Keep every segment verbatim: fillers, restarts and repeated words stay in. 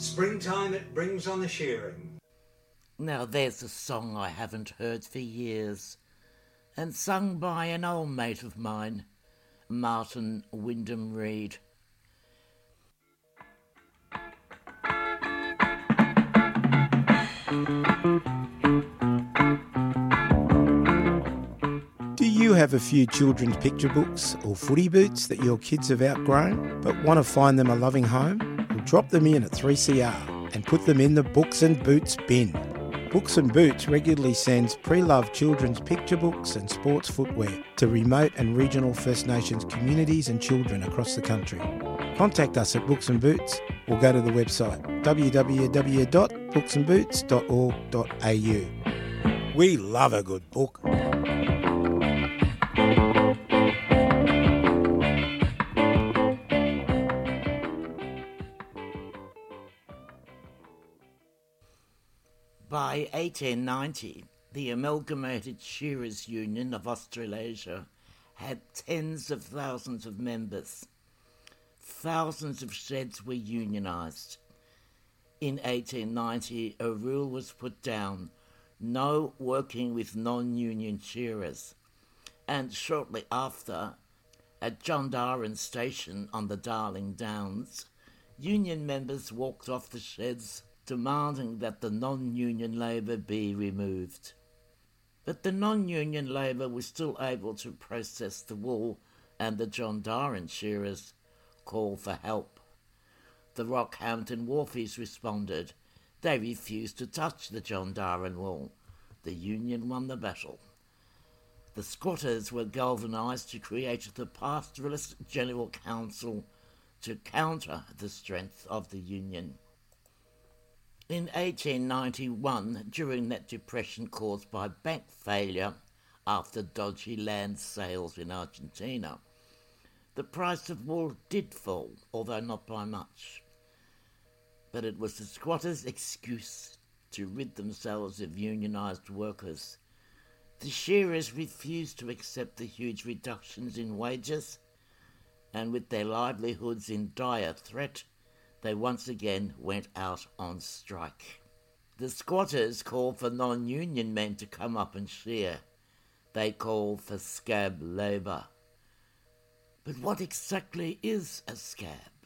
Springtime it brings on the shearing. Now there's a song I haven't heard for years, and sung by an old mate of mine, Martin Wyndham Reed. Do you have a few children's picture books or footy boots that your kids have outgrown but want to find them a loving home? Well, drop them in at three C R and put them in the Books and Boots bin. Books and Boots regularly sends pre-loved children's picture books and sports footwear to remote and regional First Nations communities and children across the country. Contact us at Books and Boots or go to the website w w w dot books and boots dot org dot a u. We love a good book. By eighteen ninety, the Amalgamated Shearers Union of Australasia had tens of thousands of members. Thousands of sheds were unionised. In eighteen ninety, a rule was put down, no working with non-union shearers. And shortly after, at Jondarran Station on the Darling Downs, union members walked off the sheds demanding that the non-union labour be removed. But the non-union labour was still able to process the wool, and the Jondarran shearers called for help. The Rockhampton Wharfies responded. They refused to touch the Jondarran wool. The union won the battle. The squatters were galvanised to create the Pastoralist General Council to counter the strength of the union. In eighteen ninety-one, during that depression caused by bank failure after dodgy land sales in Argentina, the price of wool did fall, although not by much. But it was the squatters' excuse to rid themselves of unionised workers. The shearers refused to accept the huge reductions in wages, and with their livelihoods in dire threat, they once again went out on strike. The squatters called for non-union men to come up and shear. They called for scab labour. But what exactly is a scab?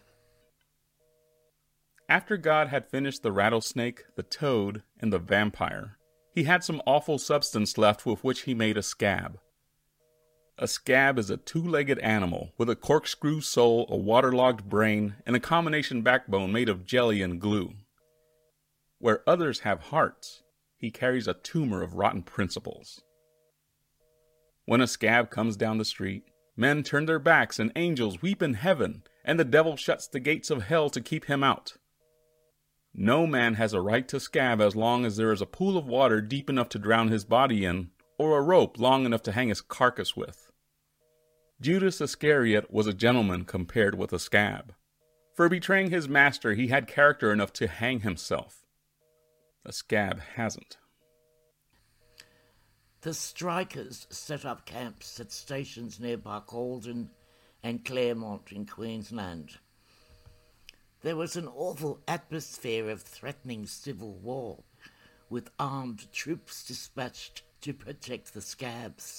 After God had finished the rattlesnake, the toad, and the vampire, he had some awful substance left with which he made a scab. A scab is a two-legged animal with a corkscrew soul, a waterlogged brain, and a combination backbone made of jelly and glue. Where others have hearts, he carries a tumor of rotten principles. When a scab comes down the street, men turn their backs and angels weep in heaven, and the devil shuts the gates of hell to keep him out. No man has a right to scab as long as there is a pool of water deep enough to drown his body in, or a rope long enough to hang his carcass with. Judas Iscariot was a gentleman compared with a scab. For betraying his master, he had character enough to hang himself. A scab hasn't. The strikers set up camps at stations near Barcaldine and Claremont in Queensland. There was an awful atmosphere of threatening civil war, with armed troops dispatched to protect the scabs.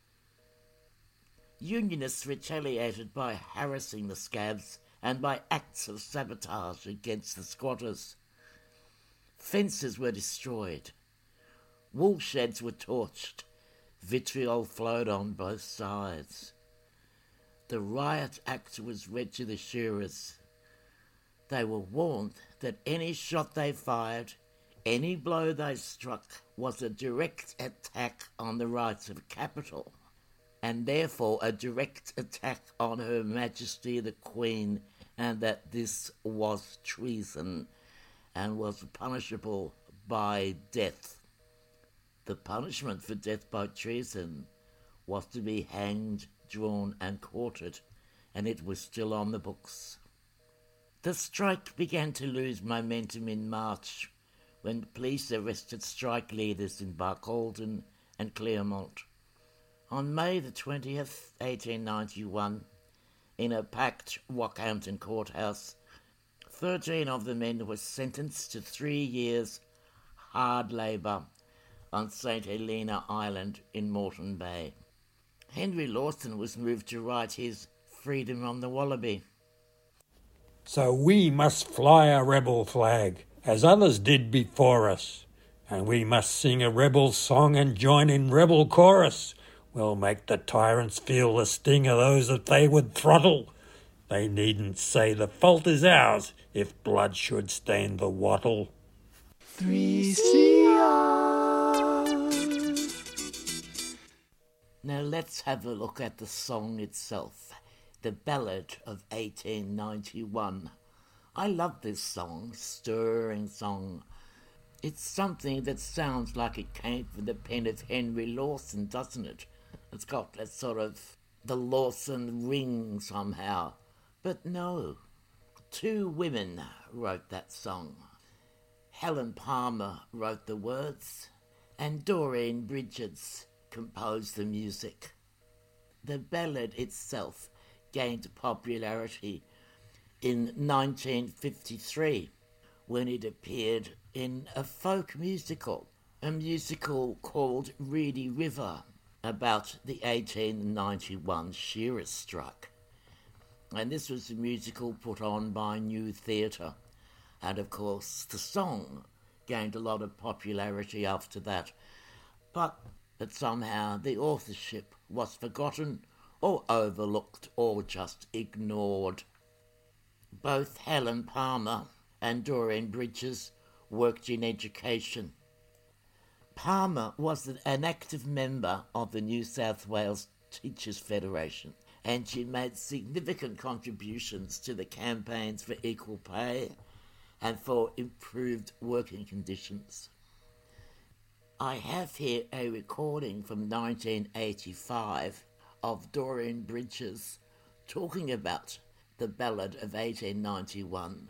Unionists retaliated by harassing the scabs and by acts of sabotage against the squatters. Fences were destroyed. Wool sheds were torched. Vitriol flowed on both sides. The riot act was read to the shearers. They were warned that any shot they fired, any blow they struck, was a direct attack on the rights of capital, and therefore a direct attack on Her Majesty the Queen, and that this was treason and was punishable by death. The punishment for death by treason was to be hanged, drawn and quartered, and it was still on the books. The strike began to lose momentum in March when police arrested strike leaders in Barcaldine and Claremont. On May the twentieth, eighteen ninety-one, in a packed Rockhampton courthouse, Thirteen of the men were sentenced to three years hard labour on Saint Helena Island in Moreton Bay. Henry Lawson was moved to write his Freedom on the Wallaby. So we must fly a rebel flag, as others did before us, and we must sing a rebel song and join in rebel chorus. We'll make the tyrants feel the sting of those that they would throttle. They needn't say the fault is ours if blood should stain the wattle. three C R. Now let's have a look at the song itself, the Ballad of eighteen ninety-one. I love this song, stirring song. It's something that sounds like it came from the pen of Henry Lawson, doesn't it? It's got that sort of the Lawson ring somehow. But no, two women wrote that song. Helen Palmer wrote the words, and Doreen Bridges composed the music. The ballad itself gained popularity in nineteen fifty-three when it appeared in a folk musical, a musical called Reedy River, about the eighteen ninety-one shearers' strike. And this was a musical put on by New Theatre. And of course, the song gained a lot of popularity after that. But, but somehow the authorship was forgotten or overlooked or just ignored. Both Helen Palmer and Doreen Bridges worked in education. Palmer was an active member of the New South Wales Teachers Federation, and she made significant contributions to the campaigns for equal pay and for improved working conditions. I have here a recording from nineteen eighty-five of Doreen Bridges talking about the Ballad of eighteen ninety-one,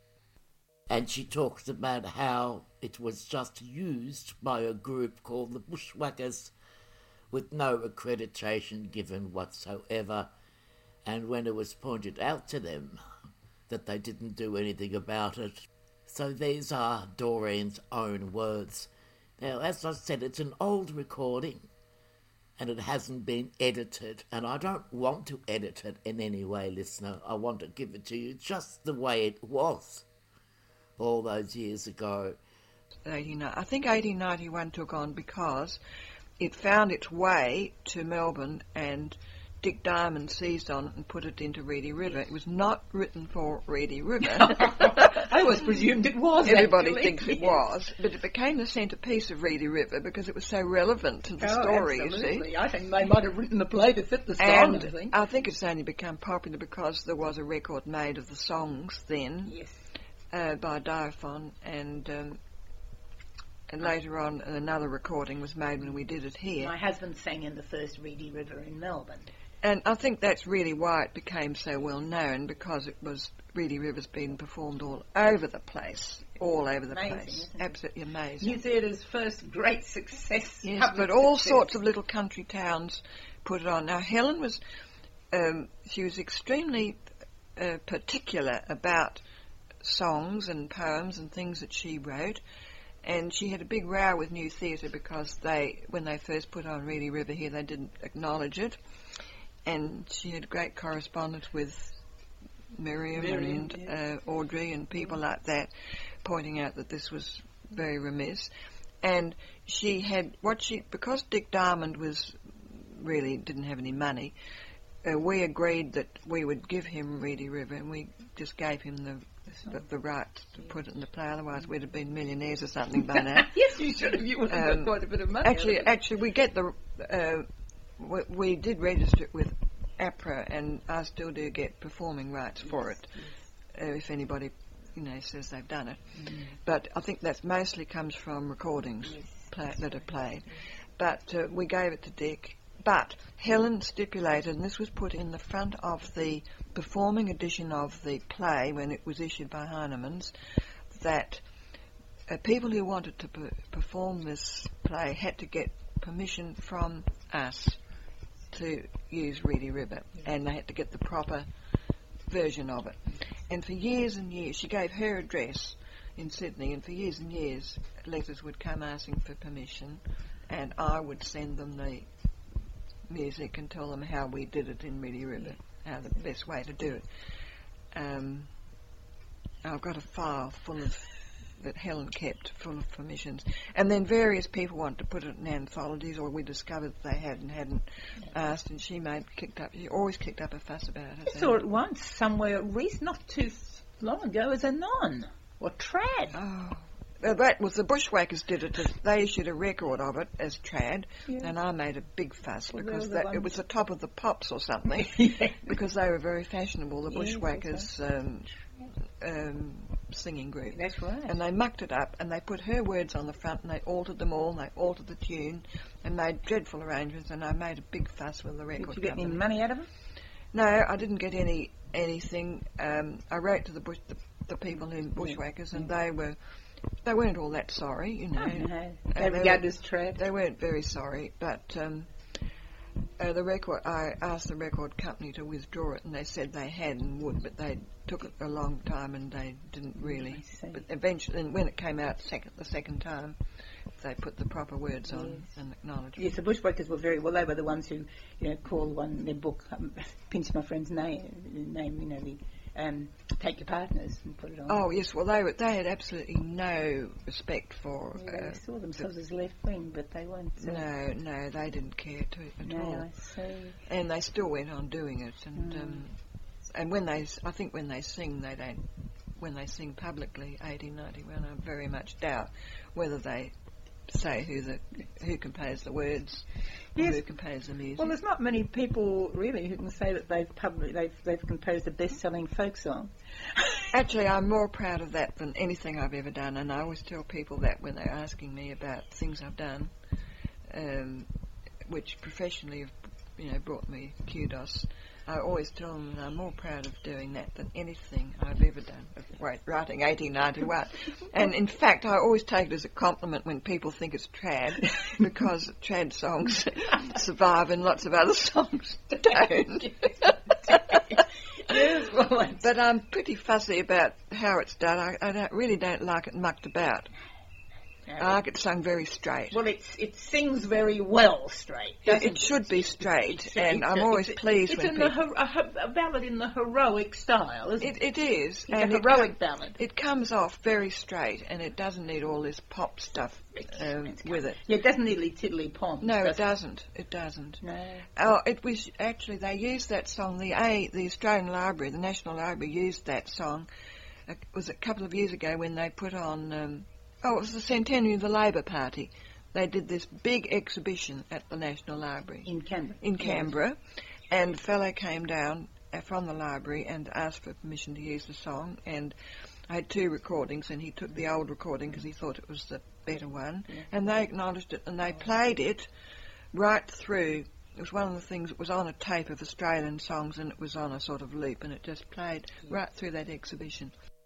and she talks about how it was just used by a group called the Bushwhackers with no accreditation given whatsoever, and when it was pointed out to them that they didn't do anything about it. So these are Doreen's own words. Now, as I said, it's an old recording and it hasn't been edited, and I don't want to edit it in any way, listener. I want to give it to you just the way it was all those years ago. eighty-nine I think eighteen ninety-one took on because it found its way to Melbourne and Dick Diamond seized on it and put it into Reedy River. It was not written for Reedy River. I always presumed it was. Everybody actually. thinks it was, but it became the centrepiece of Reedy River because it was so relevant to the oh, story, absolutely. you see. I think they might have written the play to fit the song, And I think. I think it's only become popular because there was a record made of the songs then Yes. uh, by Diaphon, and um, and later on another recording was made when we did it here. My husband sang in the first Reedy River in Melbourne. And I think that's really why it became so well known, because it was Reedy River's been performed all over the place, all over the Amazing, place. isn't it? Absolutely amazing. New Theatre's first great success. Yes, public but all success. sorts of little country towns put it on. Now Helen was, um, she was extremely uh, particular about songs and poems and things that she wrote. And she had a big row with New Theatre because they, when they first put on Reedy River here, they didn't acknowledge it. And she had great correspondence with Miriam, Miriam, and yeah. uh, Audrey and people like that, pointing out that this was very remiss. And she had what she, because Dick Diamond was really didn't have any money, uh, we agreed that we would give him Reedy River, and we just gave him the the, the right to put it in the play. Otherwise, we'd have been millionaires or something by now. Yes, you should have. You would have Um, got quite a bit of money. Actually, out of it. actually, we get the. Uh, we, we did register it with APRA, and I still do get performing rights for it. Uh, if anybody, you know, says they've done it, Mm. but I think that mostly comes from recordings play, that are played. But uh, we gave it to Dick. But Helen stipulated, and this was put in the front of the performing edition of the play when it was issued by Heinemann's, that uh, people who wanted to per- perform this play had to get permission from us to use Reedy River, and they had to get the proper version of it. and for years and years, she gave her address in Sydney, and for years and years, letters would come asking for permission, and I would send them the music and tell them how we did it in Reedy River, how the best way to do it. Um, I've got a file full of that Helen kept full of permissions, and then various people wanted to put it in anthologies, or we discovered that they had and hadn't asked, and she made kicked up. She always kicked up a fuss about it. I saw it once somewhere, recent, not too long ago, as a non or trad. Oh, well, that was the Bushwhackers did it. They issued a record of it as trad, Yeah. and I made a big fuss Well, because they were the that, it ones- was the top of the pops or something. Yeah. Because they were very fashionable. The Yeah, Bushwhackers um, um, singing group. That's right. And they mucked it up, and they put her words on the front, and they altered them all, and they altered the tune, and made dreadful arrangements, and I made a big fuss with the record Did you get any company. money out of them? No, I didn't get any anything. Um, I wrote to the bush, the, the people in Bushwhackers, and they were they weren't all that sorry, you know. Oh, no. Uh, They they regard were- as trad. They weren't very sorry, but um, uh, the record. I asked the record company to withdraw it, and they said they had and would, but they took it a long time, and they didn't really. I see. But eventually, and when it came out second, the second time, they put the proper words on Yes. and acknowledged. Yes, the Bushwhackers were very well. They were the ones who, you know, called one their book, um, pinch my friend's name, name, you know, the um, take your partners and put it on. Oh yes, well they were, they had absolutely no respect for. Yeah, uh, they saw themselves as left wing, but they weren't. Uh, No, no, they didn't care to at no, all, I see. and they still went on doing it. And Mm. um, and when they, I think when they sing, they don't. When they sing publicly, eighteen ninety-one, I very much doubt whether they say who the who composed the words, or Yes. who composed the music. Well, there's not many people really who can say that they've public, they've they've composed a best-selling folk song. Actually, I'm more proud of that than anything I've ever done, and I always tell people that when they're asking me about things I've done, um, which professionally have, you know, brought me kudos. I always tell them that I'm more proud of doing that than anything I've ever done, of wri- writing eighteen ninety-one. And in fact, I always take it as a compliment when people think it's trad, because trad songs survive and lots of other songs don't. Yes, well, it's- But I'm pretty fussy about how it's done. I, I don't, really don't like it mucked about. I like it sung very straight. well, it's it sings very well straight. It, doesn't it should be straight, It's- and it's I'm a- always it's a- pleased it's when in the people... her- a, her- a ballad in the heroic style, isn't it? It, it is, It's and a it, heroic com- ballad. it comes off very straight, and it doesn't need all this pop stuff um, with it. Yeah, it doesn't need tiddly poms. No, it does doesn't. It doesn't. No. Oh, it was actually they used that song. The A, the Australian Library, the National Library, used that song. It was a couple of years ago when they put on. Um, oh, it was the centenary of the Labor Party. They did this big exhibition at the National Library In Canberra. in Canberra, and a fellow came down uh, from the library and asked for permission to use the song. And I had two recordings, and he took the old recording because he thought it was the better one, and they acknowledged it, and they played it right through. It was one of the things that was on a tape of Australian songs, and it was on a sort of loop, and it just played right through that exhibition.